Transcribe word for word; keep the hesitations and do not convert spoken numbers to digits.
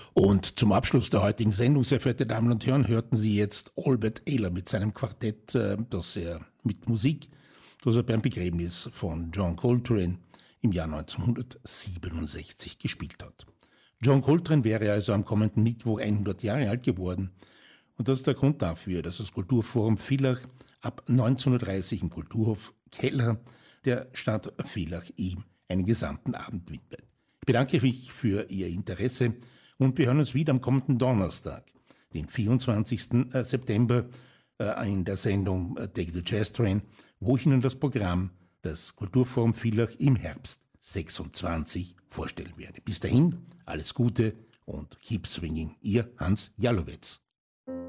Und zum Abschluss der heutigen Sendung, sehr verehrte Damen und Herren, hörten Sie jetzt Albert Ayler mit seinem Quartett, das er mit Musik, das er beim Begräbnis von John Coltrane im Jahr neunzehnhundertsiebenundsechzig gespielt hat. John Coltrane wäre also am kommenden Mittwoch hundert Jahre alt geworden. Und das ist der Grund dafür, dass das Kulturforum Villach ab neunzehn Uhr dreißig im Kulturhof Keller der Stadt Villach ihm einen gesamten Abend widmet. Ich bedanke mich für Ihr Interesse und wir hören uns wieder am kommenden Donnerstag, den vierundzwanzigsten September, in der Sendung Take the Jazz Train, wo ich Ihnen das Programm des Kulturforum Villach im Herbst sechsundzwanzig vorstellen werde. Bis dahin, alles Gute und keep swinging, Ihr Hans Jalowetz.